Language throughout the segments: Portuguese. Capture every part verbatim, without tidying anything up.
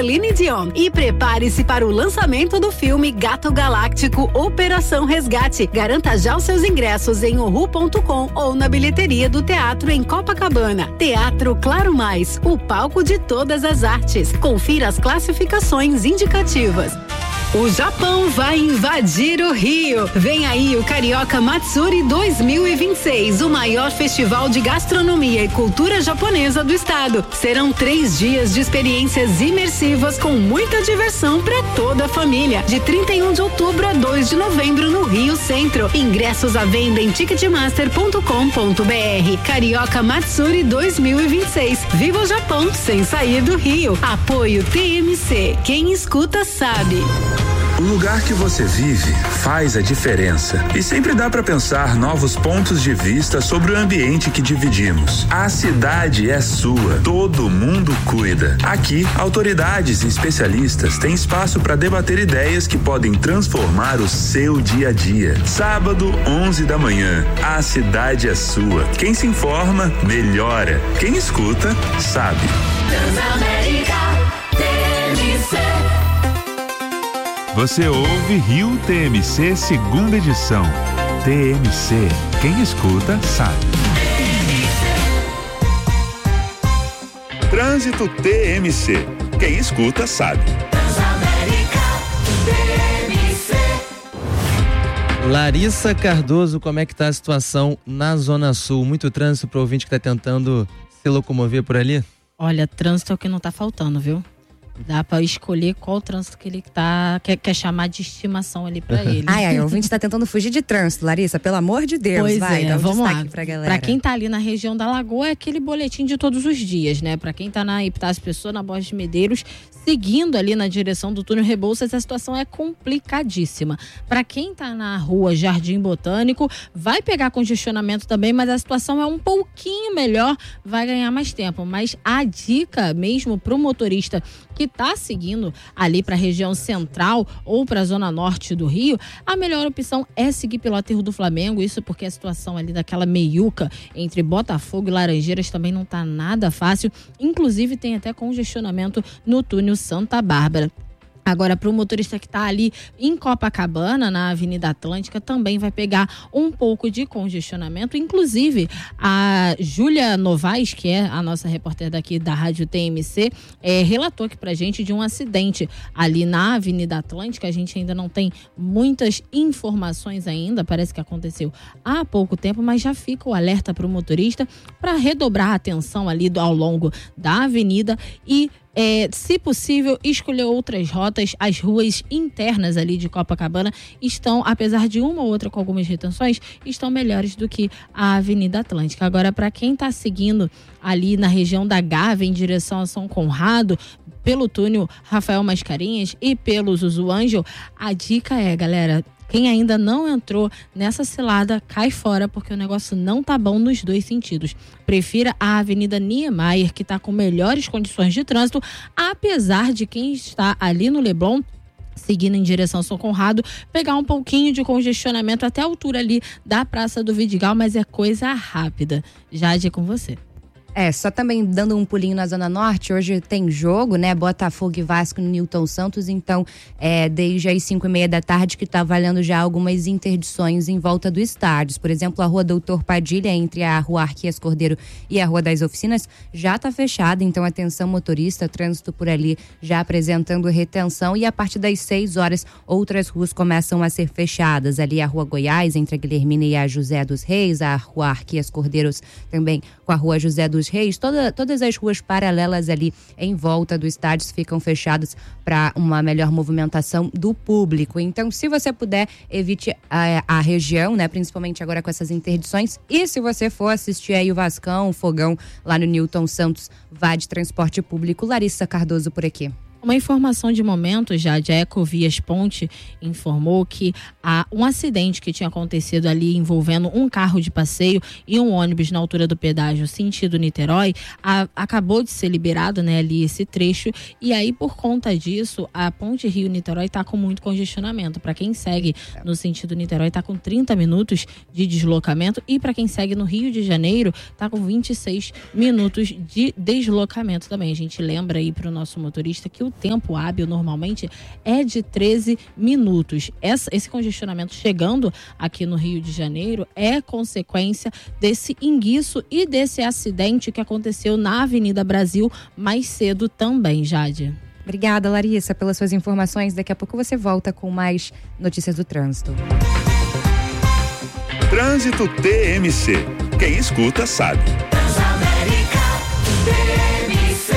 Celine Dion. E prepare-se para o lançamento do filme Gato Galáctico Operação Resgate. Garanta já os seus ingressos em uhu ponto com ou na bilheteria do teatro em Copacabana. Teatro Claro Mais, o palco de todas as artes. Confira as classificações indicativas. O Japão vai invadir o Rio. Vem aí o Carioca Matsuri dois mil e vinte e seis, o maior festival de gastronomia e cultura japonesa do estado. Serão três dias de experiências imersivas com muita diversão para toda a família. De trinta e um de outubro a dois de novembro no Rio Centro. Ingressos à venda em ticketmaster ponto com ponto br. Carioca Matsuri dois mil e vinte e seis. Viva o Japão sem sair do Rio. Apoio T M C. Quem escuta sabe. O lugar que você vive faz a diferença e sempre dá para pensar novos pontos de vista sobre o ambiente que dividimos. A cidade é sua, todo mundo cuida. Aqui, autoridades e especialistas têm espaço para debater ideias que podem transformar o seu dia a dia. Sábado, onze da manhã, a cidade é sua. Quem se informa, melhora. Quem escuta, sabe. Transamérica T M C. Você ouve Rio T M C segunda edição. T M C, quem escuta sabe. Trânsito T M C, quem escuta sabe. Transamérica T M C. Larissa Cardoso, como é que tá a situação na Zona Sul? Muito trânsito pro ouvinte que tá tentando se locomover por ali? Olha, trânsito é o que não tá faltando, viu? Dá pra escolher qual trânsito que ele tá, quer, quer chamar de estimação ali pra ele. Ai, ai, o ouvinte tá tentando fugir de trânsito, Larissa, pelo amor de Deus. Pois vai, é, dá um vamos destaque lá. pra galera. Pra quem tá ali na região da Lagoa, é aquele boletim de todos os dias, né? Pra quem tá na Epitácio Pessoa, na Borges de Medeiros, seguindo ali na direção do túnel Rebouças, a situação é complicadíssima. Pra quem tá na rua Jardim Botânico, vai pegar congestionamento também, mas a situação é um pouquinho melhor, vai ganhar mais tempo. Mas a dica mesmo pro motorista que tá seguindo ali para a região central ou para a zona norte do Rio, a melhor opção é seguir pelo aterro do Flamengo, isso porque a situação ali daquela meiuca entre Botafogo e Laranjeiras também não tá nada fácil, inclusive tem até congestionamento no túnel Santa Bárbara. Agora, para o motorista que está ali em Copacabana, na Avenida Atlântica, também vai pegar um pouco de congestionamento. Inclusive, a Júlia Novaes, que é a nossa repórter daqui da Rádio T M C, é, relatou aqui pra gente de um acidente ali na Avenida Atlântica. A gente ainda não tem muitas informações ainda, parece que aconteceu há pouco tempo, mas já fica o alerta para o motorista para redobrar a atenção ali do, ao longo da avenida e É, se possível, escolher outras rotas. As ruas internas ali de Copacabana estão, apesar de uma ou outra com algumas retenções, estão melhores do que a Avenida Atlântica. Agora, para quem está seguindo ali na região da Gávea, em direção a São Conrado, pelo túnel Rafael Mascarenhas e pelo Zuzu Ângel, a dica é, galera, quem ainda não entrou nessa cilada, cai fora, porque o negócio não tá bom nos dois sentidos. Prefira a Avenida Niemeyer, que tá com melhores condições de trânsito, apesar de quem está ali no Leblon, seguindo em direção ao São Conrado, pegar um pouquinho de congestionamento até a altura ali da Praça do Vidigal, mas é coisa rápida. Jade, é com você. É, só também dando um pulinho na Zona Norte, hoje tem jogo, né? Botafogo e Vasco no Newton Santos, então é desde as cinco e meia da tarde que tá valendo já algumas interdições em volta do estádio. Por exemplo, a Rua Doutor Padilha, entre a Rua Arquias Cordeiro e a Rua das Oficinas, já tá fechada, então atenção motorista, trânsito por ali já apresentando retenção, e a partir das seis horas outras ruas começam a ser fechadas, ali a Rua Goiás, entre a Guilhermina e a José dos Reis, a Rua Arquias Cordeiros também com a Rua José dos Reis, toda, todas as ruas paralelas ali em volta do estádio ficam fechadas para uma melhor movimentação do público. Então, se você puder, evite a, a região, né? Principalmente agora com essas interdições. E se você for assistir aí o Vascão, o Fogão lá no Newton Santos, vá de transporte público. Larissa Cardoso por aqui. Uma informação de momento, já de Ecovias Ponte informou que há um acidente que tinha acontecido ali envolvendo um carro de passeio e um ônibus na altura do pedágio sentido Niterói, a, acabou de ser liberado, né, ali esse trecho, e aí por conta disso a Ponte Rio-Niterói está com muito congestionamento. Para quem segue no sentido Niterói está com trinta minutos de deslocamento, e para quem segue no Rio de Janeiro está com vinte e seis minutos de deslocamento também. A gente lembra aí para o nosso motorista que o o tempo hábil normalmente é de treze minutos. Essa, esse congestionamento chegando aqui no Rio de Janeiro é consequência desse enguiço e desse acidente que aconteceu na Avenida Brasil mais cedo também, Jade. Obrigada, Larissa, pelas suas informações. Daqui a pouco você volta com mais notícias do trânsito. Trânsito T M C. Quem escuta sabe. Transamérica T M C.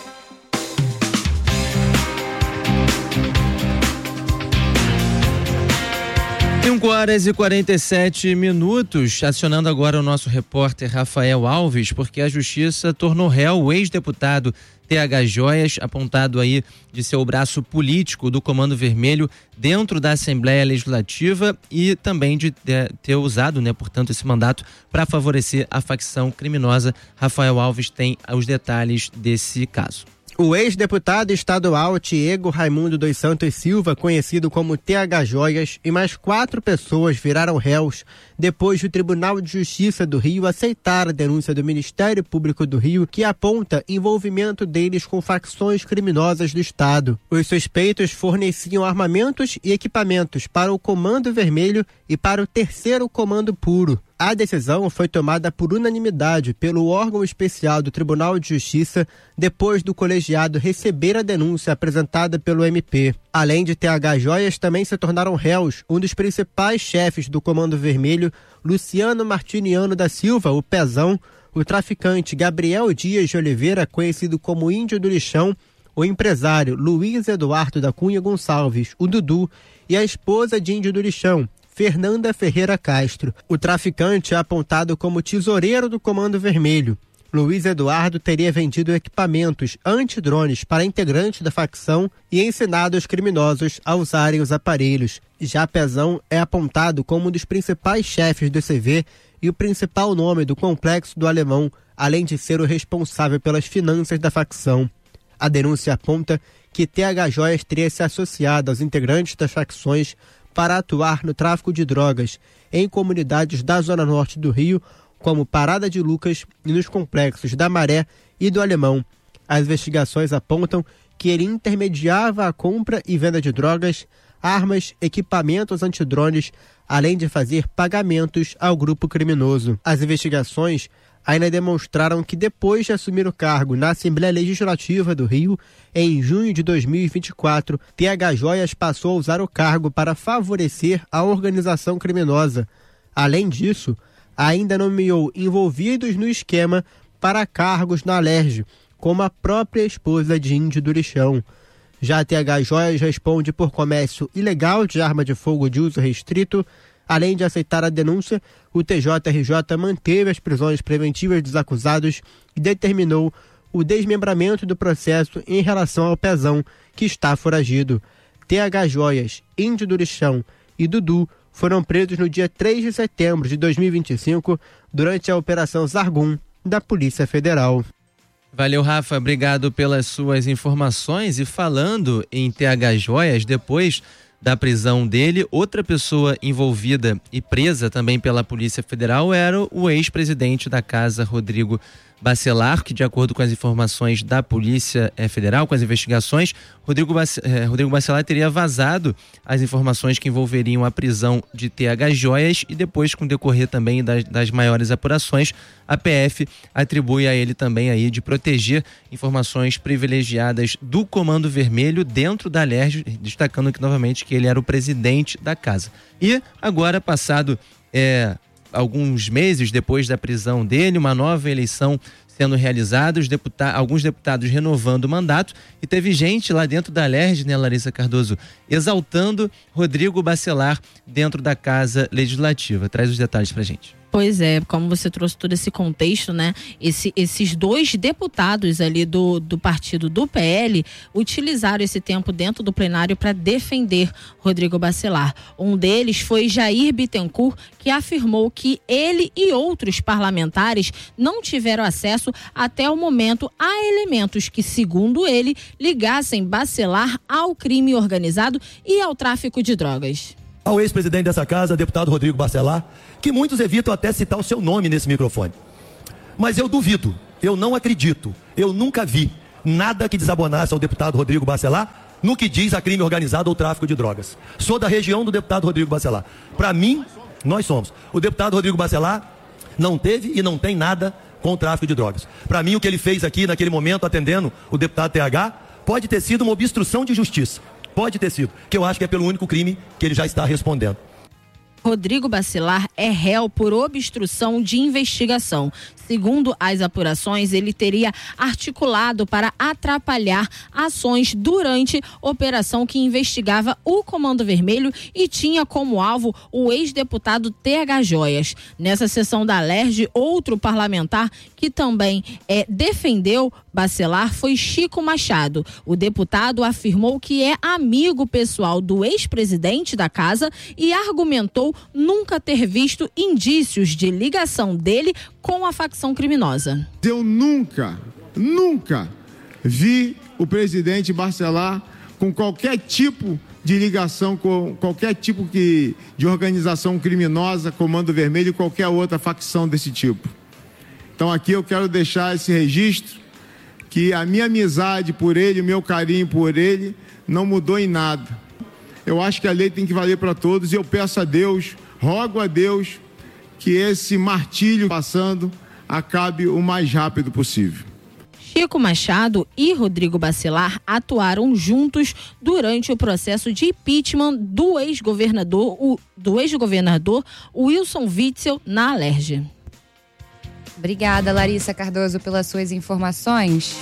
cinco horas e quarenta e sete minutos, acionando agora o nosso repórter Rafael Alves, porque a Justiça tornou réu o ex-deputado T H Joias, apontado aí de ser o braço político do Comando Vermelho dentro da Assembleia Legislativa e também de ter usado, né, portanto, esse mandato para favorecer a facção criminosa. Rafael Alves tem os detalhes desse caso. O ex-deputado estadual Tiago Raimundo dos Santos Silva, conhecido como T H Joias, e mais quatro pessoas viraram réus depois do Tribunal de Justiça do Rio aceitar a denúncia do Ministério Público do Rio, que aponta envolvimento deles com facções criminosas do Estado. Os suspeitos forneciam armamentos e equipamentos para o Comando Vermelho e para o Terceiro Comando Puro. A decisão foi tomada por unanimidade pelo órgão especial do Tribunal de Justiça depois do colegiado receber a denúncia apresentada pelo M P. Além de T H Joias, também se tornaram réus um dos principais chefes do Comando Vermelho, Luciano Martiniano da Silva, o Pezão, o traficante Gabriel Dias de Oliveira, conhecido como Índio do Lixão, o empresário Luiz Eduardo da Cunha Gonçalves, o Dudu, e a esposa de Índio do Lixão, Fernanda Ferreira Castro. O traficante é apontado como tesoureiro do Comando Vermelho. Luiz Eduardo teria vendido equipamentos antidrones para integrantes da facção e ensinado os criminosos a usarem os aparelhos. Já Pezão é apontado como um dos principais chefes do C V e o principal nome do Complexo do Alemão, além de ser o responsável pelas finanças da facção. A denúncia aponta que T H Joias teria se associado aos integrantes das facções para atuar no tráfico de drogas em comunidades da Zona Norte do Rio, como Parada de Lucas e nos complexos da Maré e do Alemão. As investigações apontam que ele intermediava a compra e venda de drogas, armas, equipamentos antidrones, além de fazer pagamentos ao grupo criminoso. As investigações ainda demonstraram que depois de assumir o cargo na Assembleia Legislativa do Rio, em junho de dois mil e vinte e quatro, T H Joias passou a usar o cargo para favorecer a organização criminosa. Além disso, ainda nomeou envolvidos no esquema para cargos na Alerj, como a própria esposa de Índio do Lixão. Já T H Joias responde por comércio ilegal de arma de fogo de uso restrito. Além de aceitar a denúncia, o T J R J manteve as prisões preventivas dos acusados e determinou o desmembramento do processo em relação ao Pezão, que está foragido. T H Joias, Índio do Lixão e Dudu foram presos no dia três de setembro de dois mil e vinte e cinco durante a Operação Zargum da Polícia Federal. Valeu, Rafa, obrigado pelas suas informações. E falando em T H Joias, depois da prisão dele, outra pessoa envolvida e presa também pela Polícia Federal era o ex-presidente da casa, Rodrigo Bacelar, que, de acordo com as informações da Polícia Federal, com as investigações, Rodrigo, Bac... Rodrigo Bacelar teria vazado as informações que envolveriam a prisão de T H Joias e depois, com o decorrer também das, das maiores apurações, a P F atribui a ele também aí de proteger informações privilegiadas do Comando Vermelho dentro da Alerj, destacando que novamente que ele era o presidente da casa. E agora, passado é, alguns meses depois da prisão dele, uma nova eleição sendo realizada, os deputa- alguns deputados renovando o mandato, e teve gente lá dentro da Alerj, né, Larissa Cardoso, exaltando Rodrigo Bacelar dentro da Casa Legislativa. Traz os detalhes pra gente. Pois é, como você trouxe todo esse contexto, né? Esse, esses dois deputados ali do, do partido do P L utilizaram esse tempo dentro do plenário para defender Rodrigo Bacelar. Um deles foi Jair Bittencourt, que afirmou que ele e outros parlamentares não tiveram acesso até o momento a elementos que, segundo ele, ligassem Bacelar ao crime organizado e ao tráfico de drogas. Ao ex-presidente dessa casa, deputado Rodrigo Bacelar, que muitos evitam até citar o seu nome nesse microfone. Mas eu duvido, eu não acredito, eu nunca vi nada que desabonasse ao deputado Rodrigo Bacelar no que diz a crime organizado ou tráfico de drogas. Sou da região do deputado Rodrigo Bacelar. Para mim, nós somos. O deputado Rodrigo Bacelar não teve e não tem nada com o tráfico de drogas. Para mim, o que ele fez aqui naquele momento, atendendo o deputado T H, pode ter sido uma obstrução de justiça. Pode ter sido, que eu acho que é pelo único crime que ele já está respondendo. Rodrigo Bacelar é réu por obstrução de investigação. Segundo as apurações, ele teria articulado para atrapalhar ações durante operação que investigava o Comando Vermelho e tinha como alvo o ex-deputado T H Joias. Nessa sessão da Alerj, outro parlamentar que também é, defendeu Bacelar foi Chico Machado. O deputado afirmou que é amigo pessoal do ex-presidente da casa e argumentou nunca ter visto indícios de ligação dele com a facção criminosa. Eu nunca, nunca vi o presidente Bacelar com qualquer tipo de ligação com qualquer tipo que, de organização criminosa, Comando Vermelho e qualquer outra facção desse tipo. Então aqui eu quero deixar esse registro que a minha amizade por ele, o meu carinho por ele não mudou em nada. Eu acho que a lei tem que valer para todos e eu peço a Deus, rogo a Deus que esse martírio passando acabe o mais rápido possível. Chico Machado e Rodrigo Bacelar atuaram juntos durante o processo de impeachment do ex-governador, o, do ex-governador Wilson Witzel na Alerj. Obrigada, Larissa Cardoso, pelas suas informações.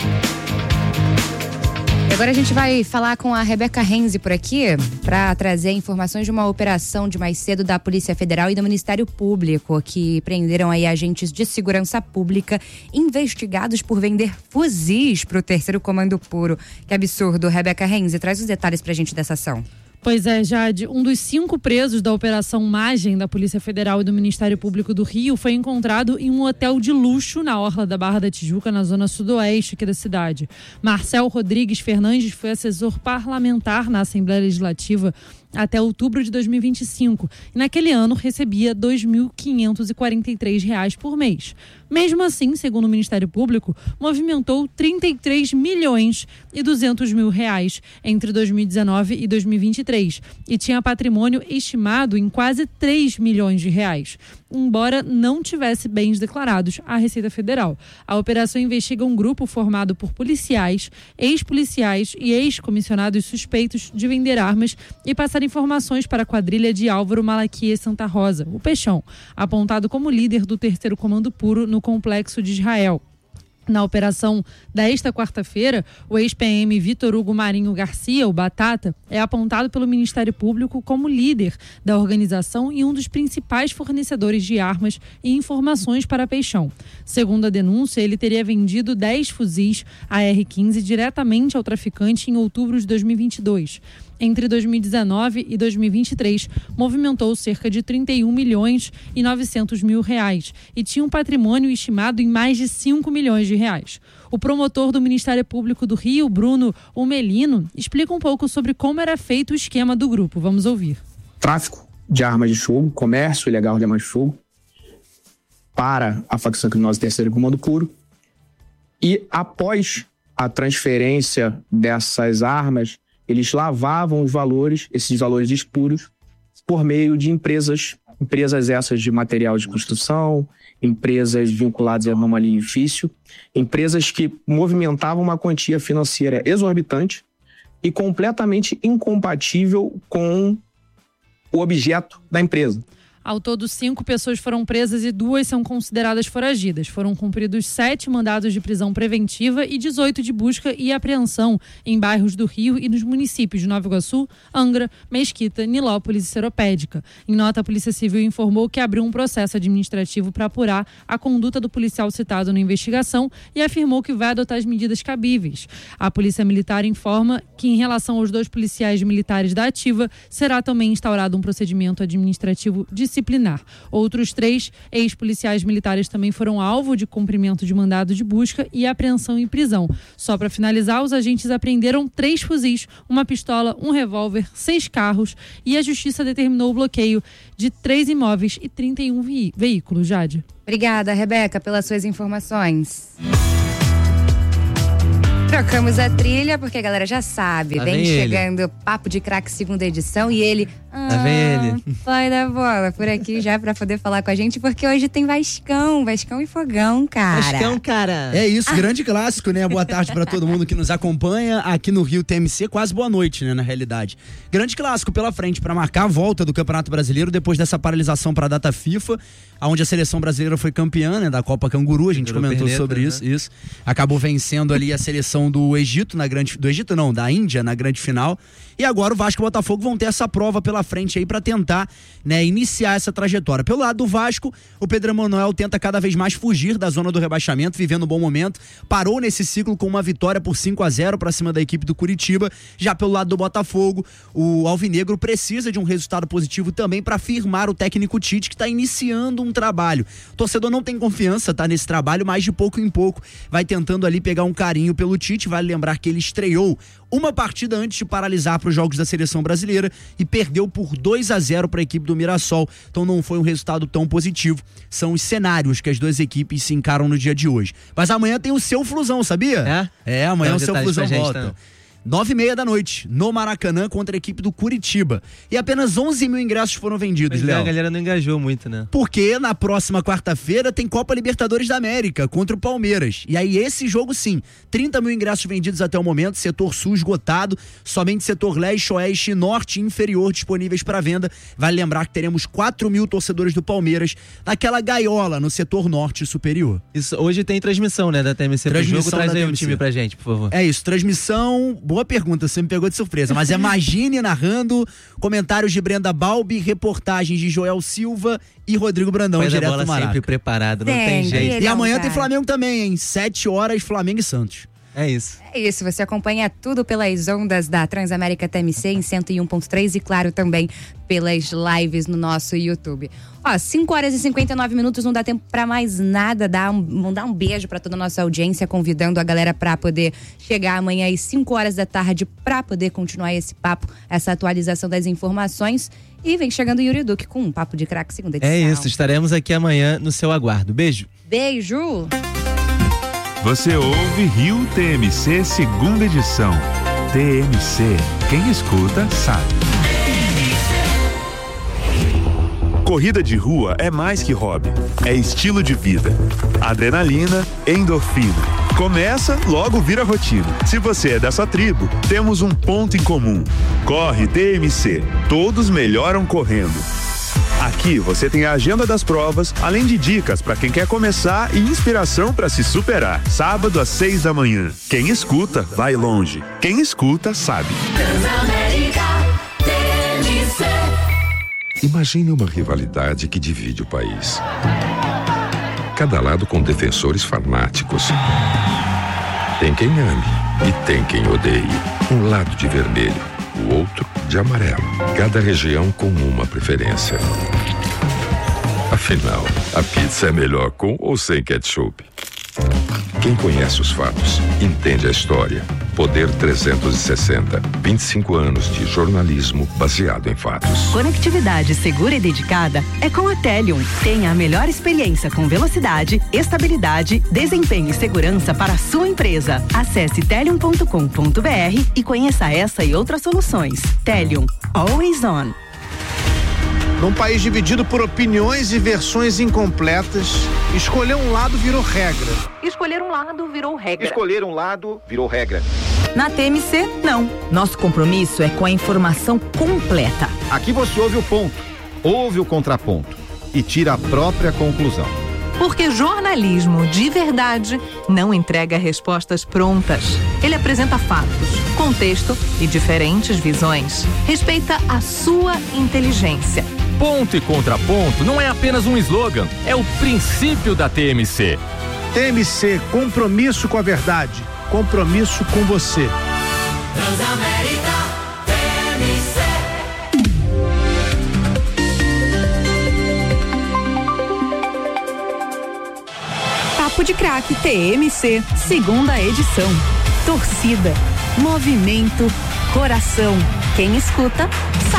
E agora a gente vai falar com a Rebeca Renzi por aqui para trazer informações de uma operação de mais cedo da Polícia Federal e do Ministério Público, que prenderam aí agentes de segurança pública investigados por vender fuzis para o Terceiro Comando Puro. Que absurdo. Rebeca Renzi, traz os detalhes para a gente dessa ação. Pois é, Jade, um dos cinco presos da Operação Magem da Polícia Federal e do Ministério Público do Rio foi encontrado em um hotel de luxo na orla da Barra da Tijuca, na zona sudoeste aqui da cidade. Marcel Rodrigues Fernandes foi assessor parlamentar na Assembleia Legislativa até outubro de dois mil e vinte e cinco e naquele ano recebia dois mil quinhentos e quarenta e três reais por mês. Mesmo assim, segundo o Ministério Público, movimentou trinta e três milhões e duzentos mil reais entre dois mil e dezenove e dois mil e vinte e três e tinha patrimônio estimado em quase três milhões de reais, embora não tivesse bens declarados à Receita Federal. A operação investiga um grupo formado por policiais, ex-policiais e ex-comissionados suspeitos de vender armas e passar informações para a quadrilha de Álvaro Malaquias Santa Rosa, o Peixão, apontado como líder do Terceiro Comando Puro no Complexo de Israel. Na operação desta quarta-feira, o ex-P M Vitor Hugo Marinho Garcia, o Batata, é apontado pelo Ministério Público como líder da organização e um dos principais fornecedores de armas e informações para Peixão. Segundo a denúncia, ele teria vendido dez fuzis A R quinze diretamente ao traficante em outubro de dois mil e vinte e dois. Entre dois mil e dezenove e dois mil e vinte e três, movimentou cerca de trinta e um milhões e novecentos mil reais e tinha um patrimônio estimado em mais de cinco milhões de reais. O promotor do Ministério Público do Rio, Bruno Umelino, explica um pouco sobre como era feito o esquema do grupo. Vamos ouvir. Tráfico de armas de fogo, comércio ilegal de armas de fogo para a facção criminosa Terceiro Comando Puro e após a transferência dessas armas, eles lavavam os valores, esses valores escuros, por meio de empresas, empresas essas de material de construção, empresas vinculadas a ramo alimentício, empresas que movimentavam uma quantia financeira exorbitante e completamente incompatível com o objeto da empresa. Ao todo, cinco pessoas foram presas e duas são consideradas foragidas. Foram cumpridos sete mandados de prisão preventiva e dezoito de busca e apreensão em bairros do Rio e nos municípios de Nova Iguaçu, Angra, Mesquita, Nilópolis e Seropédica. Em nota, a Polícia Civil informou que abriu um processo administrativo para apurar a conduta do policial citado na investigação e afirmou que vai adotar as medidas cabíveis. A Polícia Militar informa que, em relação aos dois policiais militares da ativa, será também instaurado um procedimento administrativo de disciplinar. Outros três ex-policiais militares também foram alvo de cumprimento de mandado de busca e apreensão em prisão. Só para finalizar, os agentes apreenderam três fuzis, uma pistola, um revólver, seis carros e a Justiça determinou o bloqueio de três imóveis e trinta e um ve- veículos. Jade. Obrigada, Rebeca, pelas suas informações. Trocamos a trilha, porque a galera já sabe. Lá Vem vem ele. chegando Papo de Craque segunda edição e ele... Lá vem ele. Vai dar bola por aqui já pra poder falar com a gente, porque hoje tem Vascão, Vascão e Fogão, cara. Vascão, cara. É isso, grande clássico, né? Boa tarde pra todo mundo que nos acompanha aqui no Rio T M C, quase boa noite, né, na realidade. Grande clássico pela frente pra marcar a volta do Campeonato Brasileiro depois dessa paralisação pra data FIFA, onde a seleção brasileira foi campeã, né, da Copa Canguru, a gente Virou comentou perneta, sobre né? isso, isso. Acabou vencendo ali a seleção do Egito na grande, do Egito não, da Índia na grande final. E agora o Vasco e o Botafogo vão ter essa prova pela frente aí pra tentar, né, iniciar essa trajetória. Pelo lado do Vasco, o Pedro Emanuel tenta cada vez mais fugir da zona do rebaixamento, vivendo um bom momento. Parou nesse ciclo com uma vitória por cinco a zero pra cima da equipe do Curitiba. Já pelo lado do Botafogo, o Alvinegro precisa de um resultado positivo também pra firmar o técnico Tite, que tá iniciando um trabalho. O torcedor não tem confiança, tá, nesse trabalho, mas de pouco em pouco vai tentando ali pegar um carinho pelo Tite. Vale lembrar que ele estreou uma partida antes de paralisar para os jogos da seleção brasileira e perdeu por dois a zero para a equipe do Mirassol, então não foi um resultado tão positivo. São os cenários que as duas equipes se encaram no dia de hoje. Mas amanhã tem o seu Flusão, sabia? É? É, amanhã Dá o um seu detalhe Flusão pra gente, volta. então. Nove e meia da noite, no Maracanã, contra a equipe do Curitiba. E apenas onze mil ingressos foram vendidos, Mas Léo. a galera não engajou muito, né? Porque na próxima quarta-feira tem Copa Libertadores da América contra o Palmeiras. E aí esse jogo sim, trinta mil ingressos vendidos até o momento, setor sul esgotado, somente setor leste, oeste, norte e inferior disponíveis para venda. Vale lembrar que teremos quatro mil torcedores do Palmeiras naquela gaiola no setor norte superior. Isso, hoje tem transmissão, né, da T M C pro jogo. Traz aí o time pra gente, por favor. É isso, transmissão, boa pergunta, você me pegou de surpresa, mas é Magine narrando, comentários de Brenda Balbi, reportagens de Joel Silva e Rodrigo Brandão, Faz a direto bola do Maraca. sempre preparado, não tem, Tem, jeito. E amanhã tem cara. Flamengo também, hein? Sete horas, Flamengo e Santos. É isso. É isso, você acompanha tudo pelas ondas da Transamérica T M C em cento e um ponto três e, claro, também pelas lives no nosso YouTube. Ó, cinco horas e cinquenta e nove minutos, não dá tempo pra mais nada. Dá um, mandar um beijo pra toda a nossa audiência, convidando a galera pra poder chegar amanhã às cinco horas da tarde pra poder continuar esse papo, essa atualização das informações. E vem chegando o Yuri Duque com um Papo de Craque segunda edição. É isso, estaremos aqui amanhã no seu aguardo. Beijo. Beijo! Você ouve Rio T M C segunda edição. T M C, quem escuta sabe. Corrida de rua é mais que hobby, é estilo de vida. Adrenalina, endorfina. Começa, logo vira rotina. Se você é dessa tribo, temos um ponto em comum. Corre T M C, todos melhoram correndo. Aqui você tem a agenda das provas, além de dicas para quem quer começar e inspiração para se superar. Sábado às seis da manhã. Quem escuta, vai longe. Quem escuta, sabe. Transamérica T M C. Imagine uma rivalidade que divide o país. Cada lado com defensores fanáticos. Tem quem ame e tem quem odeie. Um lado de vermelho, o outro de amarelo. Cada região com uma preferência. Afinal, a pizza é melhor com ou sem ketchup? Quem conhece os fatos, entende a história. Poder trezentos e sessenta, vinte e cinco anos de jornalismo baseado em fatos. Conectividade segura e dedicada é com a Telium. Tenha a melhor experiência com velocidade, estabilidade, desempenho e segurança para a sua empresa. Acesse telium ponto com ponto br e conheça essa e outras soluções. Telium, always on. Num país dividido por opiniões e versões incompletas, escolher um lado virou regra. Escolher um lado virou regra. Escolher um lado virou regra. Na T M C, não. Nosso compromisso é com a informação completa. Aqui você ouve o ponto, ouve o contraponto e tira a própria conclusão. Porque jornalismo de verdade não entrega respostas prontas. Ele apresenta fatos, contexto e diferentes visões. Respeita a sua inteligência. Ponto e contraponto não é apenas um slogan, é o princípio da T M C. T M C, compromisso com a verdade, compromisso com você. Transamérica T M C. Papo de Craque T M C, segunda edição. Torcida, movimento, coração. Quem escuta, sabe.